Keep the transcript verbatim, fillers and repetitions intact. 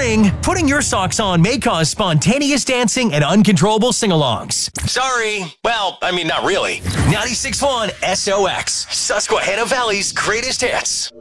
Warning, putting your socks on may cause spontaneous dancing and uncontrollable sing-alongs. Sorry. Well, I mean, not really. ninety-six point one S O X, Susquehanna Valley's greatest hits.